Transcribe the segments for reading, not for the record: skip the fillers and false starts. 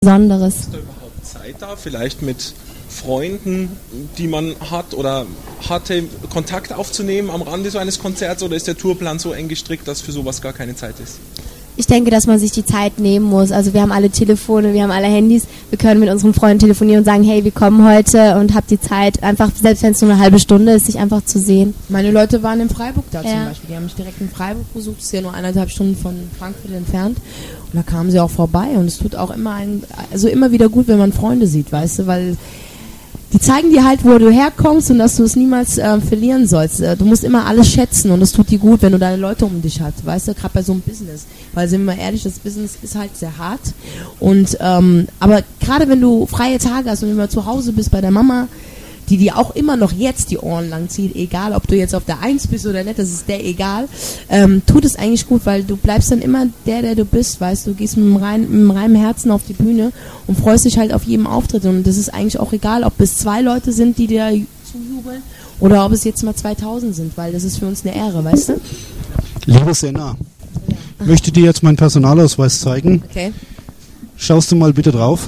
Besonderes. Ist da überhaupt Zeit da, vielleicht mit Freunden, die man hat oder hatte, Kontakt aufzunehmen am Rande so eines Konzerts, oder ist der Tourplan so eng gestrickt, dass für sowas gar keine Zeit ist? Ich denke, dass man sich die Zeit nehmen muss. Also wir haben alle Telefone, wir haben alle Handys. Wir können mit unseren Freunden telefonieren und sagen, hey, wir kommen heute und habt die Zeit, einfach, selbst wenn es nur eine halbe Stunde ist, sich einfach zu sehen. Meine Leute waren in Freiburg da Ja. zum Beispiel. Die haben mich direkt in Freiburg besucht. Das ist ja nur 1,5 Stunden von Frankfurt entfernt. Und da kamen sie auch vorbei. Und es tut auch immer immer wieder gut, wenn man Freunde sieht, weißt du, weil die zeigen dir halt, wo du herkommst und dass du es niemals verlieren sollst. Du musst immer alles schätzen und es tut dir gut, wenn du deine Leute um dich hast, weißt du, gerade bei so einem Business. Weil, sind wir mal ehrlich, das Business ist halt sehr hart. Und aber gerade wenn du freie Tage hast und wenn du zu Hause bist bei der Mama, die dir auch immer noch jetzt die Ohren lang zieht, egal ob du jetzt auf der 1 bist oder nicht, das ist der egal, tut es eigentlich gut, weil du bleibst dann immer der du bist, weißt du, gehst mit einem reinen Herzen auf die Bühne und freust dich halt auf jedem Auftritt und das ist eigentlich auch egal, ob es 2 Leute sind, die dir zujubeln oder ob es jetzt mal 2000 sind, weil das ist für uns eine Ehre, weißt du? Liebe Senna, ich möchte dir jetzt meinen Personalausweis zeigen. Okay. Schaust du mal bitte drauf?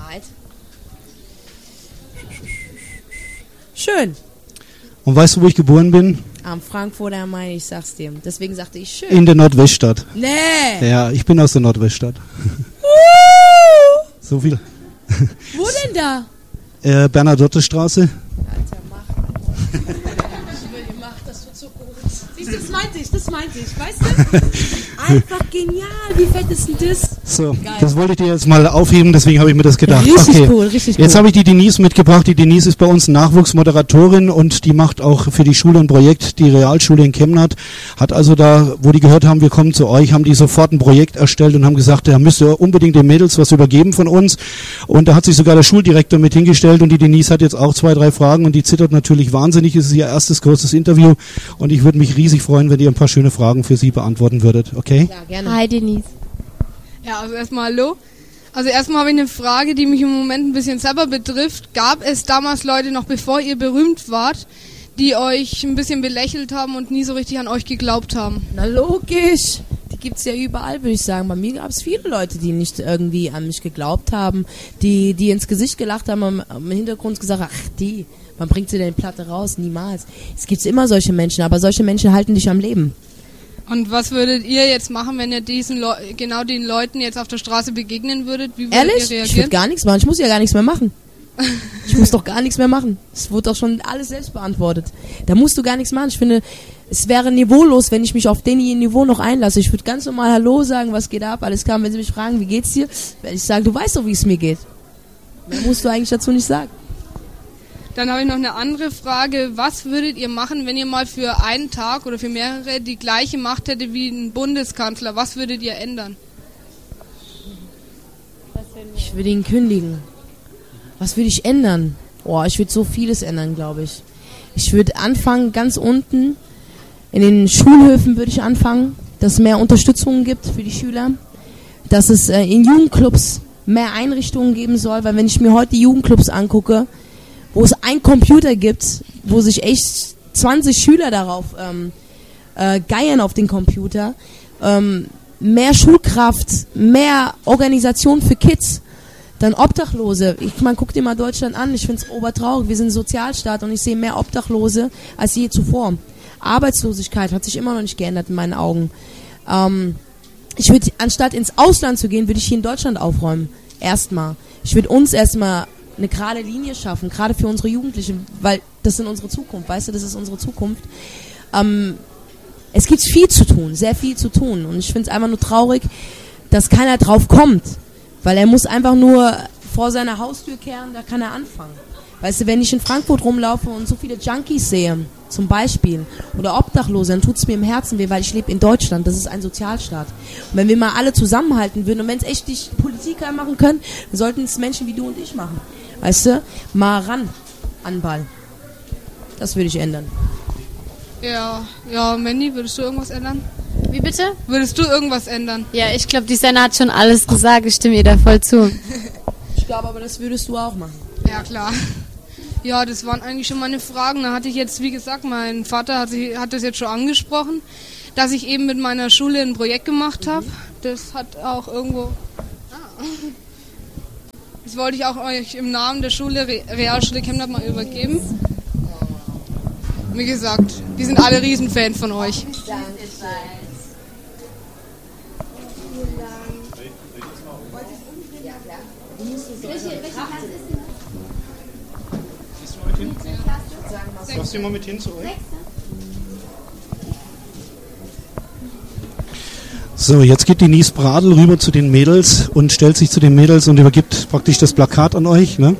Schön. Und weißt du, wo ich geboren bin? Am Frankfurter am Main, ich sag's dir. Deswegen sagte ich schön. In der Nordweststadt. Nee! Ja, ich bin aus der Nordweststadt. So viel. Wo denn da? Bernadottestraße. Alter, mach, das wird so gut. Siehst du, das meinte ich, weißt du? Einfach genial, wie fett ist denn das? So, Geil. das wollte ich dir jetzt mal aufheben, deswegen habe ich mir das gedacht. Richtig cool, richtig Jetzt cool. habe ich die Denise mitgebracht. Die Denise ist bei uns Nachwuchsmoderatorin und die macht auch für die Schule ein Projekt, die Realschule in Chemnat. Hat also da, wo die gehört haben, wir kommen zu euch, haben die sofort ein Projekt erstellt und haben gesagt, da müsst ihr unbedingt den Mädels was übergeben von uns. Und da hat sich sogar der Schuldirektor mit hingestellt und die Denise hat jetzt auch 2, 3 Fragen und die zittert natürlich wahnsinnig. Es ist ihr erstes großes Interview und ich würde mich riesig freuen, wenn ihr ein paar schöne Fragen für sie beantworten würdet. Okay? Ja, gerne. Hi Denise. Ja, also erstmal hallo. Also erstmal habe ich eine Frage, die mich im Moment ein bisschen selber betrifft. Gab es damals Leute, noch bevor ihr berühmt wart, die euch ein bisschen belächelt haben und nie so richtig an euch geglaubt haben? Na logisch. Die gibt's ja überall, würde ich sagen. Bei mir gab's viele Leute, die nicht irgendwie an mich geglaubt haben, die ins Gesicht gelacht haben, im Hintergrund gesagt, ach wann bringt sie denn die Platte raus? Niemals. Es gibt immer solche Menschen, aber solche Menschen halten dich am Leben. Und was würdet ihr jetzt machen, wenn ihr genau den Leuten jetzt auf der Straße begegnen würdet? Wie würdet Ehrlich? ihr Ich würde reagieren? gar nichts machen. Ich muss ja gar nichts mehr machen. Ich muss doch gar nichts mehr machen. Es wurde doch schon alles selbst beantwortet. Da musst du gar nichts machen. Ich finde, es wäre niveaulos, wenn ich mich auf den Niveau noch einlasse. Ich würde ganz normal Hallo sagen, was geht ab, alles klar. Wenn sie mich fragen, wie geht's dir, werde ich sagen, du weißt doch, wie es mir geht. Mehr musst du eigentlich dazu nicht sagen. Dann habe ich noch eine andere Frage. Was würdet ihr machen, wenn ihr mal für einen Tag oder für mehrere die gleiche Macht hättet wie ein Bundeskanzler? Was würdet ihr ändern? Ich würde ihn kündigen. Was würde ich ändern? Ich würde so vieles ändern, glaube ich. Ich würde anfangen, ganz unten, in den Schulhöfen würde ich anfangen, dass es mehr Unterstützung gibt für die Schüler, dass es in Jugendclubs mehr Einrichtungen geben soll, weil wenn ich mir heute die Jugendclubs angucke, wo es einen Computer gibt, wo sich echt 20 Schüler darauf geiern auf den Computer, mehr Schulkraft, mehr Organisation für Kids, dann Obdachlose. Man guckt dir mal Deutschland an, ich finde es obertraurig, wir sind ein Sozialstaat und ich sehe mehr Obdachlose als je zuvor. Arbeitslosigkeit hat sich immer noch nicht geändert in meinen Augen. Ich würde, anstatt ins Ausland zu gehen, würde ich hier in Deutschland aufräumen. Erstmal. Ich würde uns erstmal eine gerade Linie schaffen, gerade für unsere Jugendlichen, weil das ist unsere Zukunft, weißt du, das ist unsere Zukunft. Es gibt viel zu tun, sehr viel zu tun und ich finde es einfach nur traurig, dass keiner drauf kommt, weil er muss einfach nur vor seiner Haustür kehren, da kann er anfangen. Weißt du, wenn ich in Frankfurt rumlaufe und so viele Junkies sehe, zum Beispiel, oder Obdachlose, dann tut es mir im Herzen weh, weil ich lebe in Deutschland, das ist ein Sozialstaat. Und wenn wir mal alle zusammenhalten würden und wenn es echt die Politiker machen können, dann sollten es Menschen wie du und ich machen. Weißt du, mal ran an den Ball. Das würde ich ändern. Ja, Mandy, würdest du irgendwas ändern? Wie bitte? Würdest du irgendwas ändern? Ja, ich glaube, die Senna hat schon alles gesagt. Ich stimme ihr da voll zu. Ich glaube aber, das würdest du auch machen. Ja, klar. Ja, das waren eigentlich schon meine Fragen. Da hatte ich jetzt, wie gesagt, mein Vater hat das jetzt schon angesprochen, dass ich eben mit meiner Schule ein Projekt gemacht habe. Das hat auch irgendwo... Das wollte ich auch euch im Namen der Schule, Realschule Chemnat mal übergeben. Wie gesagt, wir sind alle Riesenfan von euch. Darfst du mal mit hin zu euch? So, jetzt geht Denise Bradl rüber zu den Mädels und stellt sich zu den Mädels und übergibt praktisch das Plakat an euch, ne?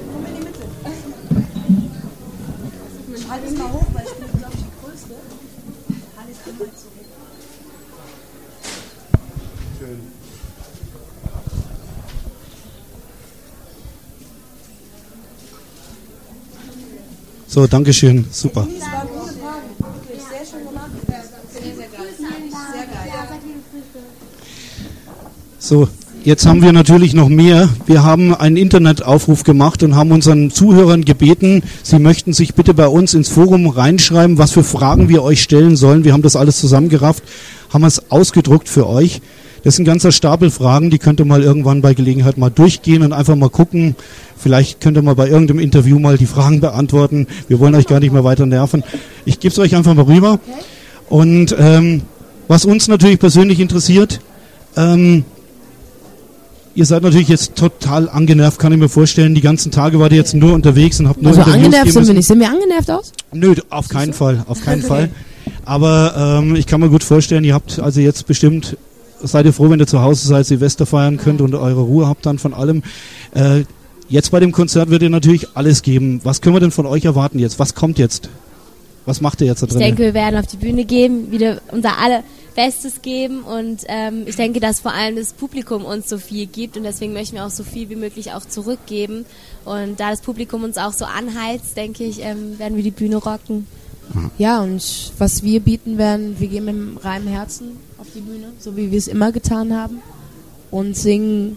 So, Dankeschön, super. So, jetzt haben wir natürlich noch mehr. Wir haben einen Internetaufruf gemacht und haben unseren Zuhörern gebeten, sie möchten sich bitte bei uns ins Forum reinschreiben, was für Fragen wir euch stellen sollen. Wir haben das alles zusammengerafft, haben es ausgedruckt für euch. Das ist ein ganzer Stapel Fragen, die könnt ihr mal irgendwann bei Gelegenheit mal durchgehen und einfach mal gucken. Vielleicht könnt ihr mal bei irgendeinem Interview mal die Fragen beantworten. Wir wollen euch gar nicht mehr weiter nerven. Ich gebe es euch einfach mal rüber. Und was uns natürlich persönlich interessiert, ihr seid natürlich jetzt total angenervt, kann ich mir vorstellen. Die ganzen Tage wart ihr jetzt nur unterwegs und habt nur Also Interviews angenervt geben sind wir müssen. nicht. Sind wir angenervt aus? Nö, auf keinen Fall, auf keinen Fall. Aber ich kann mir gut vorstellen, ihr habt also jetzt bestimmt, seid ihr froh, wenn ihr zu Hause seid, Silvester feiern könnt und eure Ruhe habt dann von allem. Jetzt bei dem Konzert wird ihr natürlich alles geben. Was können wir denn von euch erwarten jetzt? Was kommt jetzt? Was macht ihr jetzt da drin? Ich denke, wir werden auf die Bühne gehen, wieder unser aller Bestes geben und ich denke, dass vor allem das Publikum uns so viel gibt und deswegen möchten wir auch so viel wie möglich auch zurückgeben und da das Publikum uns auch so anheizt, denke ich, werden wir die Bühne rocken. Ja, und was wir bieten werden, wir gehen mit dem reinen Herzen auf die Bühne, so wie wir es immer getan haben und singen,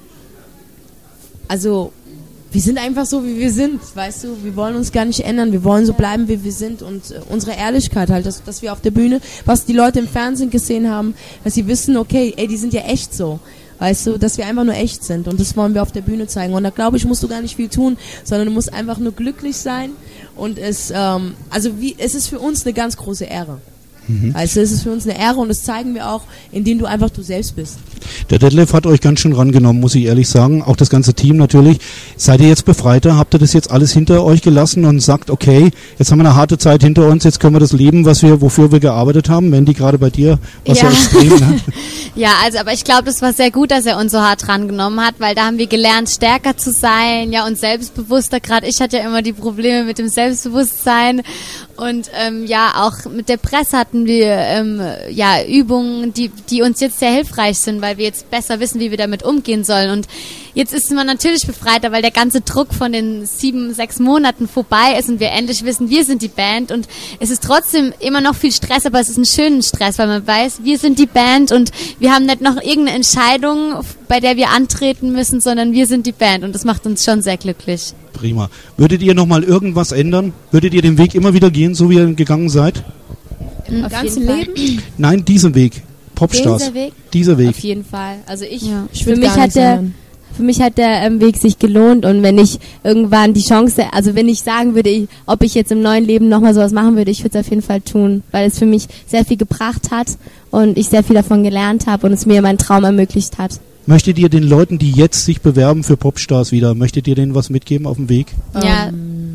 also wir sind einfach so, wie wir sind, weißt du, wir wollen uns gar nicht ändern, wir wollen so bleiben, wie wir sind und unsere Ehrlichkeit halt, dass wir auf der Bühne, was die Leute im Fernsehen gesehen haben, dass sie wissen, okay, ey, die sind ja echt so, weißt du, dass wir einfach nur echt sind und das wollen wir auf der Bühne zeigen und da glaube ich, musst du gar nicht viel tun, sondern du musst einfach nur glücklich sein und es ist für uns eine ganz große Ehre. Also es ist für uns eine Ehre und das zeigen wir auch, indem du einfach du selbst bist. Der Detlef hat euch ganz schön rangenommen, muss ich ehrlich sagen. Auch das ganze Team natürlich. Seid ihr jetzt befreiter? Habt ihr das jetzt alles hinter euch gelassen und sagt, okay, jetzt haben wir eine harte Zeit hinter uns, jetzt können wir das leben, wofür wir gearbeitet haben? Mandy, gerade bei dir, was ja extrem, ne? Ja, also aber ich glaube, das war sehr gut, dass er uns so hart rangenommen hat, weil da haben wir gelernt, stärker zu sein, ja, und selbstbewusster. Gerade ich hatte ja immer die Probleme mit dem Selbstbewusstsein und auch mit der Presse hatten wir Übungen, die uns jetzt sehr hilfreich sind, weil wir jetzt besser wissen, wie wir damit umgehen sollen. Und jetzt ist man natürlich befreiter, weil der ganze Druck von den 7-6 Monaten vorbei ist und wir endlich wissen, wir sind die Band. Und es ist trotzdem immer noch viel Stress, aber es ist ein schöner Stress, weil man weiß, wir sind die Band und wir haben nicht noch irgendeine Entscheidung, bei der wir antreten müssen, sondern wir sind die Band und das macht uns schon sehr glücklich. Prima. Würdet ihr nochmal irgendwas ändern? Würdet ihr den Weg immer wieder gehen, so wie ihr gegangen seid? Im ganzen Leben? Nein, diesen Weg. Popstars. Dieser Weg. Auf jeden Fall. Also ich würde gar nicht ändern. Für mich hat der Weg sich gelohnt und wenn ich irgendwann die Chance, also wenn ich sagen würde, ob ich jetzt im neuen Leben nochmal sowas machen würde, ich würde es auf jeden Fall tun, weil es für mich sehr viel gebracht hat und ich sehr viel davon gelernt habe und es mir meinen Traum ermöglicht hat. Möchtet ihr den Leuten, die jetzt sich bewerben für Popstars wieder, möchtet ihr denen was mitgeben auf dem Weg? Ja,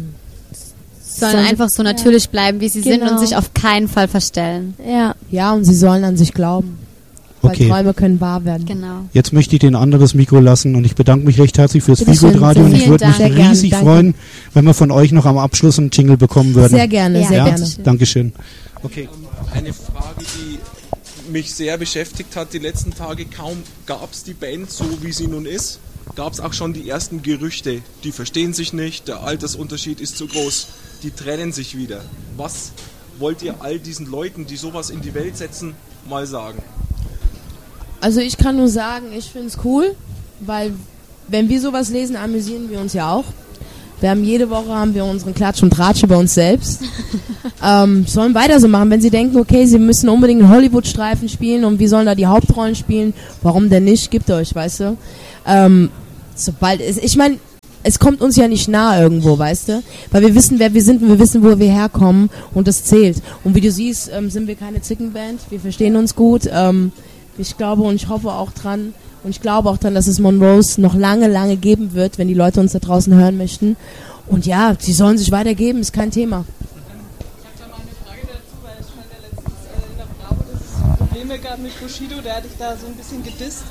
sollen einfach so natürlich bleiben, wie sie sind und sich auf keinen Fall verstellen. Ja, und sie sollen an sich glauben. Weil Träume können wahr werden. Genau. Jetzt möchte ich den anderen das Mikro lassen und ich bedanke mich recht herzlich fürs Feelgood-Radio und ich würde mich riesig freuen, wenn wir von euch noch am Abschluss einen Jingle bekommen würden. Sehr gerne, sehr gerne. Dankeschön. Okay. Eine Frage, die mich sehr beschäftigt hat die letzten Tage, kaum gab es die Band so, wie sie nun ist, gab es auch schon die ersten Gerüchte. Die verstehen sich nicht, der Altersunterschied ist zu groß, die trennen sich wieder. Was wollt ihr all diesen Leuten, die sowas in die Welt setzen, mal sagen? Also ich kann nur sagen, ich finde es cool, weil wenn wir sowas lesen, amüsieren wir uns ja auch. Jede Woche haben wir unseren Klatsch und Tratsch über uns selbst. Sollen weiter so machen, wenn sie denken, okay, sie müssen unbedingt einen Hollywood-Streifen spielen und wie sollen da die Hauptrollen spielen, warum denn nicht, gibt euch, weißt du. Ich meine, es kommt uns ja nicht nah irgendwo, weißt du? Weil wir wissen, wer wir sind und wir wissen, wo wir herkommen und das zählt. Und wie du siehst, sind wir keine Zickenband, wir verstehen uns gut. Ich glaube und ich hoffe auch dran und ich glaube auch dran, dass es Monroes noch lange, lange geben wird, wenn die Leute uns da draußen hören möchten. Und ja, sie sollen sich weitergeben, ist kein Thema. Ich habe da mal eine Frage dazu, weil ich fand ja letztens in der Bravo, dass es Probleme gab mit Bushido, der hat dich da so ein bisschen gedisst.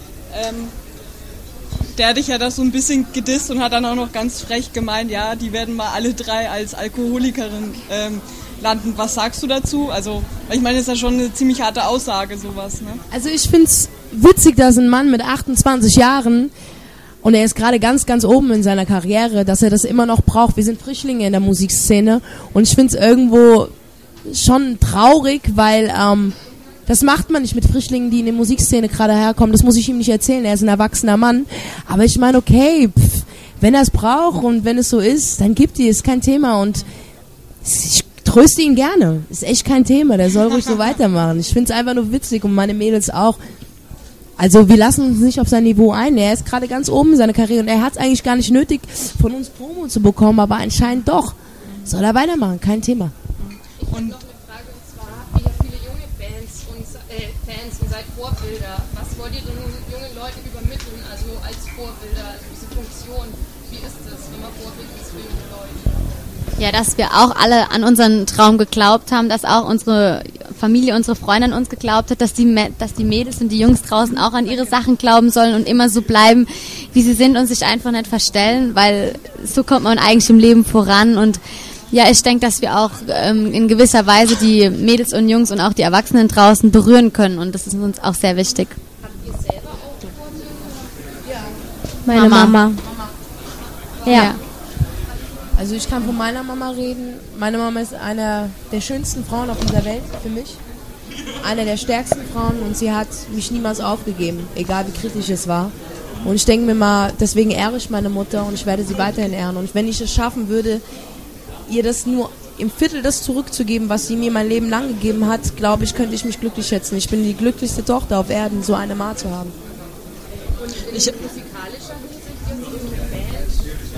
Der hat dich ja da so ein bisschen gedisst und hat dann auch noch ganz frech gemeint, ja, die werden mal alle 3 als Alkoholikerin landen. Was sagst du dazu? Also, ich meine, das ist ja schon eine ziemlich harte Aussage, sowas, ne? Also ich finde es witzig, dass ein Mann mit 28 Jahren, und er ist gerade ganz, ganz oben in seiner Karriere, dass er das immer noch braucht. Wir sind Frischlinge in der Musikszene und ich finde es irgendwo schon traurig, weil das macht man nicht mit Frischlingen, die in der Musikszene gerade herkommen. Das muss ich ihm nicht erzählen, er ist ein erwachsener Mann. Aber ich meine, okay, wenn er es braucht und wenn es so ist, dann gibt die, ist kein Thema. Und ich tröste ihn gerne, ist echt kein Thema, der soll ruhig so weitermachen. Ich finde es einfach nur witzig und meine Mädels auch. Also wir lassen uns nicht auf sein Niveau ein. Er ist gerade ganz oben in seiner Karriere und er hat es eigentlich gar nicht nötig, von uns Promo zu bekommen, aber anscheinend doch. Soll er weitermachen, kein Thema. Ich habe noch eine Frage und zwar habt ihr viele junge Fans und seid Vorbilder. Was wollt ihr den jungen Leuten übermitteln, also als Vorbilder, also diese Funktion? Wie ist das, wenn man Vorbild ist für junge Leute? Ja, dass wir auch alle an unseren Traum geglaubt haben, dass auch unsere Familie, unsere Freundin an uns geglaubt hat, dass die Mädels und die Jungs draußen auch an ihre Sachen glauben sollen und immer so bleiben, wie sie sind und sich einfach nicht verstellen, weil so kommt man eigentlich im Leben voran. Und ja, ich denke, dass wir auch in gewisser Weise die Mädels und Jungs und auch die Erwachsenen draußen berühren können und das ist uns auch sehr wichtig. Habt ihr selber auch Vorbilder? Ja. Meine Mama. Ja. Also ich kann von meiner Mama reden. Meine Mama ist eine der schönsten Frauen auf dieser Welt für mich. Eine der stärksten Frauen und sie hat mich niemals aufgegeben, egal wie kritisch es war. Und ich denke mir mal, deswegen ehre ich meine Mutter und ich werde sie weiterhin ehren. Und wenn ich es schaffen würde, ihr das nur im Viertel das zurückzugeben, was sie mir mein Leben lang gegeben hat, glaube ich, könnte ich mich glücklich schätzen. Ich bin die glücklichste Tochter auf Erden, so eine Ma zu haben. Und in musikalischer Hinsicht jetzt in der Band,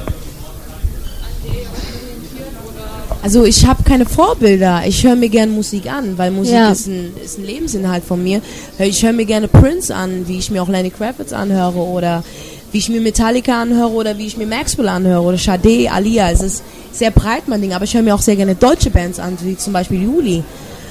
an der ihr euch orientiert oder? Also ich habe keine Vorbilder. Ich höre mir gerne Musik an, weil Musik ist ein Lebensinhalt von mir. Ich höre mir gerne Prince an, wie ich mir auch Lenny Kravitz anhöre oder wie ich mir Metallica anhöre oder wie ich mir Maxwell anhöre oder Sade, Alia. Es ist sehr breit mein Ding, aber ich höre mir auch sehr gerne deutsche Bands an, wie zum Beispiel Juli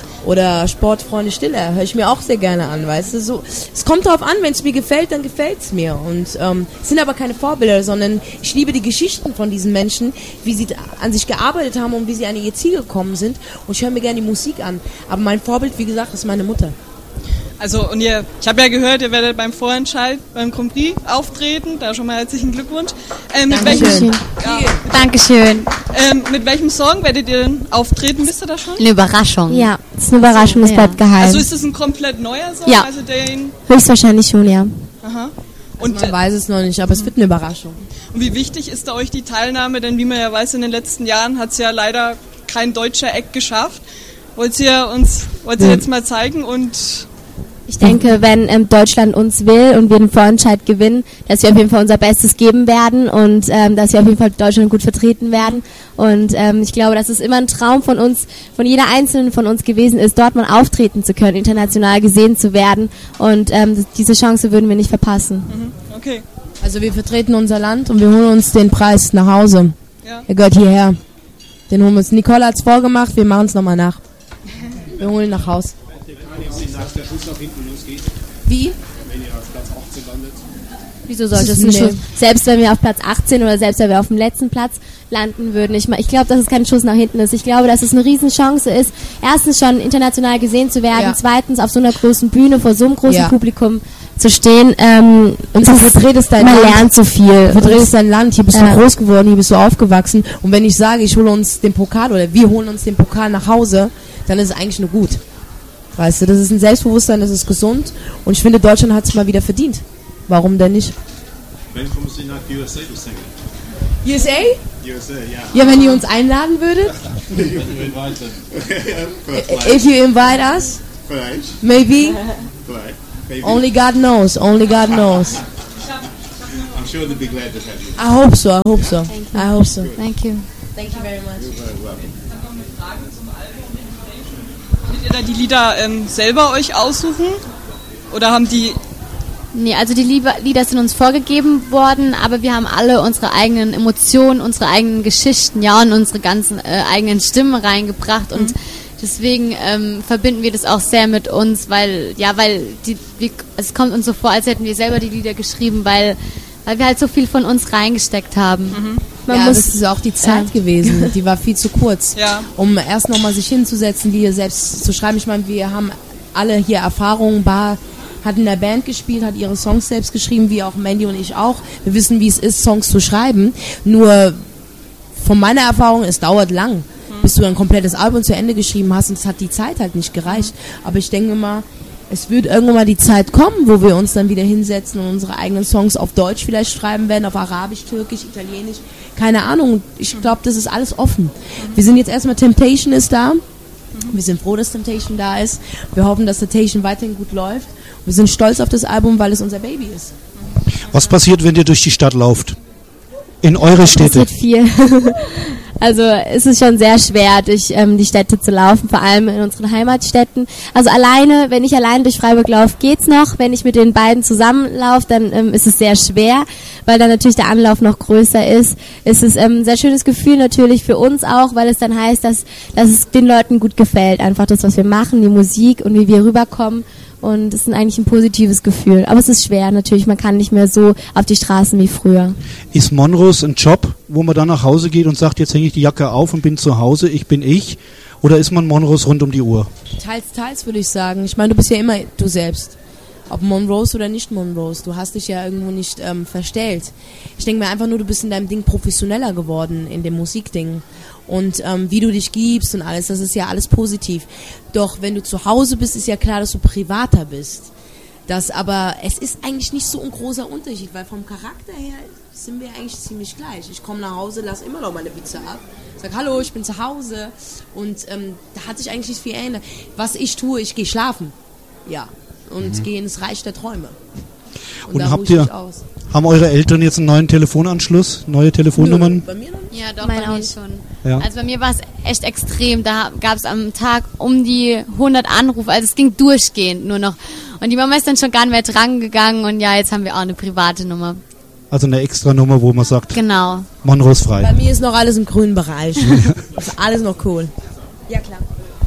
oder Sportfreunde Stille. Höre ich mir auch sehr gerne an, weißt du. So, es kommt darauf an, wenn es mir gefällt, dann gefällt es mir. Und es sind aber keine Vorbilder, sondern ich liebe die Geschichten von diesen Menschen, wie sie an sich gearbeitet haben und wie sie an ihr Ziel gekommen sind. Und ich höre mir gerne die Musik an. Aber mein Vorbild, wie gesagt, ist meine Mutter. Also, und ich habe ja gehört, ihr werdet beim Vorentscheid beim Grand Prix auftreten. Da schon mal herzlichen Glückwunsch. Dankeschön. Dankeschön. Mit welchem Song werdet ihr denn auftreten? Wisst ihr das schon? Eine Überraschung. Ja, das ist eine Überraschung, das bleibt geheim. Also ist es ein komplett neuer Song? Ja. Also den. Höchstwahrscheinlich schon, ja. Aha. Und man weiß es noch nicht, aber es wird eine Überraschung. Und wie wichtig ist da euch die Teilnahme? Denn wie man ja weiß, in den letzten Jahren hat es ja leider kein deutscher Act geschafft. Wollt ihr jetzt mal zeigen und... Ich denke, wenn Deutschland uns will und wir den Vorentscheid gewinnen, dass wir auf jeden Fall unser Bestes geben werden und dass wir auf jeden Fall Deutschland gut vertreten werden. Und ich glaube, dass es immer ein Traum von uns, von jeder Einzelnen von uns gewesen ist, dort mal auftreten zu können, international gesehen zu werden. Und diese Chance würden wir nicht verpassen. Okay. Also wir vertreten unser Land und wir holen uns den Preis nach Hause. Ja. Er gehört hierher. Den holen wir uns. Nicole hat es vorgemacht, wir machen es nochmal nach. Wir holen ihn nach Haus. Dass der Schuss nach hinten losgeht, Wie? wenn ihr auf Platz 18 landet. Wieso sollte Das es ist ein nee. Schuss? Selbst wenn wir auf Platz 18 oder selbst wenn wir auf dem letzten Platz landen würden. Ich glaube, dass es kein Schuss nach hinten ist. Ich glaube, dass es eine Riesenchance ist, erstens schon international gesehen zu werden, Ja. zweitens auf so einer großen Bühne vor so einem großen Ja. Publikum zu stehen. Und du vertretest dein man Land. lernt so viel. Du vertretest dein Land, hier bist Ja. du groß geworden, hier bist du aufgewachsen. Und wenn ich sage, ich hole uns den Pokal oder wir holen uns den Pokal nach Hause, dann ist es eigentlich nur gut. Weißt du, das ist ein Selbstbewusstsein, das ist gesund. Und ich finde, Deutschland hat es mal wieder verdient. Warum denn nicht? Wenn kommen Sie nach USA zu singen? USA? USA, ja. Ja, wenn ihr uns einladen würdet. If you invite us, Vielleicht. maybe. Vielleicht. Maybe. Only God knows, only God knows. Ich hab noch sure they'll be glad to have you. I hope so. Thank you. I hope so. Thank you. Thank you very much. Könnt ihr da die Lieder selber euch aussuchen? Oder haben die... Nee, also die Lieder sind uns vorgegeben worden, aber wir haben alle unsere eigenen Emotionen, unsere eigenen Geschichten, ja, und unsere ganzen eigenen Stimmen reingebracht und deswegen verbinden wir das auch sehr mit uns, weil es kommt uns so vor, als hätten wir selber die Lieder geschrieben, weil wir halt so viel von uns reingesteckt haben. Das ist auch die Zeit gewesen, die war viel zu kurz, um erst nochmal sich hinzusetzen, die selbst zu schreiben. Ich meine, wir haben alle hier Erfahrungen, hat in der Band gespielt, hat ihre Songs selbst geschrieben, wie auch Mandy und ich auch. Wir wissen, wie es ist, Songs zu schreiben. Nur von meiner Erfahrung, es dauert lang, bis du ein komplettes Album zu Ende geschrieben hast und es hat die Zeit halt nicht gereicht. Aber ich denke mal, es wird irgendwann mal die Zeit kommen, wo wir uns dann wieder hinsetzen und unsere eigenen Songs auf Deutsch vielleicht schreiben werden, auf Arabisch, Türkisch, Italienisch, keine Ahnung. Ich glaube, das ist alles offen. Wir sind jetzt erstmal, Temptation ist da. Wir sind froh, dass Temptation da ist. Wir hoffen, dass Temptation weiterhin gut läuft. Wir sind stolz auf das Album, weil es unser Baby ist. Was passiert, wenn ihr durch die Stadt lauft? In eure Städte? Passiert viel. Also es ist schon sehr schwer, durch die Städte zu laufen, vor allem in unseren Heimatstädten. Also wenn ich alleine durch Freiburg laufe, geht's noch. Wenn ich mit den beiden zusammenlaufe, dann ist es sehr schwer, weil dann natürlich der Anlauf noch größer ist. Es ist ein sehr schönes Gefühl natürlich für uns auch, weil es dann heißt, dass es den Leuten gut gefällt. Einfach das, was wir machen, die Musik und wie wir rüberkommen. Und es ist eigentlich ein positives Gefühl. Aber es ist schwer natürlich, man kann nicht mehr so auf die Straßen wie früher. Ist Monrose ein Job, wo man dann nach Hause geht und sagt, jetzt hänge ich die Jacke auf und bin zu Hause, ich bin ich? Oder ist man Monrose rund um die Uhr? Teils würde ich sagen. Ich meine, du bist ja immer du selbst. Ob Monrose oder nicht Monrose. Du hast dich ja irgendwo nicht verstellt. Ich denke mir einfach nur, du bist in deinem Ding professioneller geworden, in dem Musikding. Und wie du dich gibst und alles, das ist ja alles positiv. Doch wenn du zu Hause bist, ist ja klar, dass du privater bist. Aber es ist eigentlich nicht so ein großer Unterschied, weil vom Charakter her sind wir eigentlich ziemlich gleich. Ich komme nach Hause, lasse immer noch meine Pizza ab, sag hallo, ich bin zu Hause und da hat sich eigentlich nicht viel geändert. Was ich tue, ich gehe schlafen, ja, und gehe ins Reich der Träume. Und da haben eure Eltern jetzt einen neuen Telefonanschluss, neue Telefonnummern? Nö, bei mir noch nicht. Ja, doch, bei mir schon. Ja. Also bei mir war es echt extrem. Da gab es am Tag um die 100 Anrufe. Also es ging durchgehend nur noch. Und die Mama ist dann schon gar nicht mehr dran gegangen. Und ja, jetzt haben wir auch eine private Nummer. Also eine extra Nummer, wo man sagt, genau. Monrose frei. Bei mir ist noch alles im grünen Bereich. Ist alles noch cool. Ja, klar.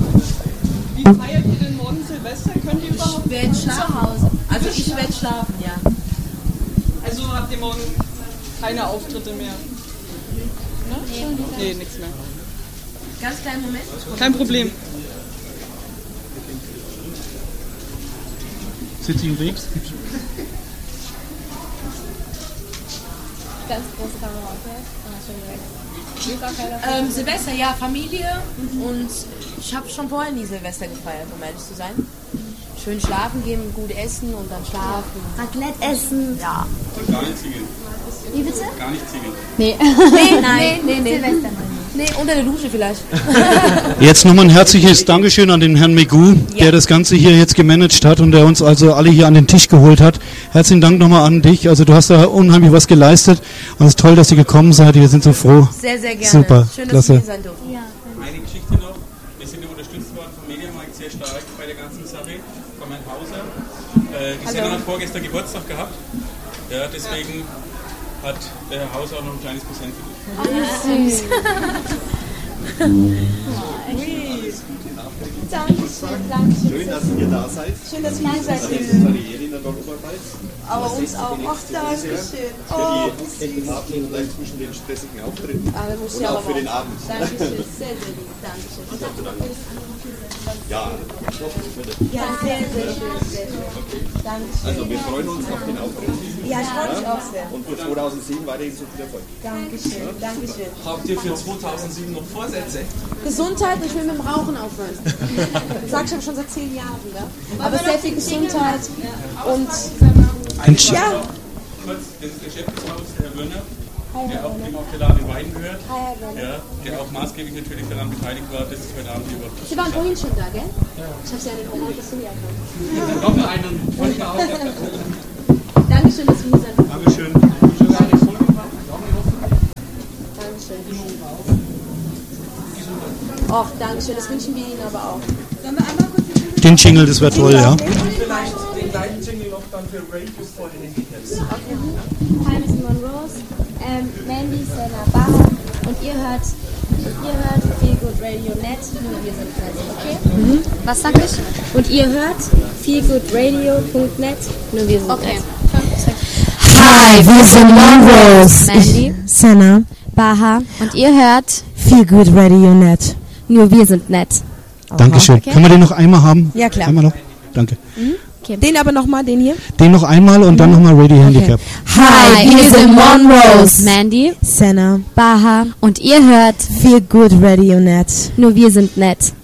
Wie feiert ihr denn morgen Silvester? Könnt ihr überhaupt Ich werde schlafen. Zu Hause. Also ich werde schlafen, ja. Also habt ihr morgen keine Auftritte mehr? Ne? Nee, nichts mehr. Ganz kleinen Moment. Kein Problem. Sitting Weeks? Ganz große Kamera, okay? Silvester, ja, Familie und ich habe schon vorher nie Silvester gefeiert, um ehrlich zu sein. Schön schlafen gehen, gut essen und dann schlafen. Raclette essen. Ja. Und gar nicht singen. Wie bitte? Gar nicht singen. Nee. Nee. Silvester. Nee, unter der Dusche vielleicht. Jetzt nochmal ein herzliches Dankeschön an den Herrn Megu, der das Ganze hier jetzt gemanagt hat und der uns also alle hier an den Tisch geholt hat. Herzlichen Dank nochmal an dich. Also du hast da unheimlich was geleistet und es ist toll, dass ihr gekommen seid. Wir sind so froh. Sehr, sehr gerne. Super, schön, dass klasse. wir hier sein durften. Ja. Eine Geschichte noch. Wir sind ja unterstützt worden vom Mediamarkt sehr stark bei der ganzen Sache. Von Herrn Hauser. Die Sendung hat vorgestern Geburtstag gehabt. Ja, deswegen hat der Herr Hauser auch noch ein kleines Präsent für dich. Süß. Dankeschön. Schön, dass ihr da seid. Schön, dass ihr hier seid. Karriere in der Doppelarbeit. Aber uns auch. Ach, Dankeschön. Für die echten Abschnitte vielleicht zwischen den stressigen Auftritten und auch für den Abend. Dankeschön. Sehr, sehr lieb. Dankeschön. Ja, ich hoffe, es wird. Ja, sehr, sehr schön. Sehr schön. Dankeschön. Also wir freuen uns auf den Auftritt. Ja, ich freue mich auch sehr. Und für 2007 weiterhin so viel Erfolg. Dankeschön. Dankeschön. Habt ihr für 2007 noch Vorsätze? Gesundheit, ich will mit dem Rauchen aufhören. Das sag ich aber schon seit 10 Jahren, ja. Aber sehr viel Gesundheit und ja. Kurz, das ist der Chef des Hauses, der Herr Wörner, der auch dem auf der Laden Wein gehört. Ja, der auch maßgeblich natürlich daran beteiligt war, dass es heute Abend hier überhaupt. Sie waren vorhin schon da, gell? Ich hab's ja nicht ohne das hier erkannt. Noch einen. Dankeschön, dass wir hier sind. Dankeschön. Dankeschön. Och, Dankeschön, das wünschen wir Ihnen aber auch. Sollen wir einmal kurz Den Jingle, das wäre toll, ja. Vielleicht den gleichen Jingle noch dann für Radio for the Handicaps. Okay. Hi, Miss Monrose, Mandy, Senna, Baha und ihr hört Feel Good Radio Net, nur wir sind net, okay? Was sag ich? Und ihr hört feelgoodradio.net, nur wir sind net. Hi, wir sind Monrose. Mandy, Ich, Senna. Baha und ihr hört Feel Good Radio Net. nur wir sind nett. Dankeschön. Okay. Können wir den noch einmal haben? Ja, klar. Einmal noch? Danke. Okay. Den aber nochmal, den hier. Den noch einmal und dann nochmal Radio Handicap. Hi, wir sind Monrose. Mandy, Senna. Baha und ihr hört Feel Good Radio Net. nur wir sind nett.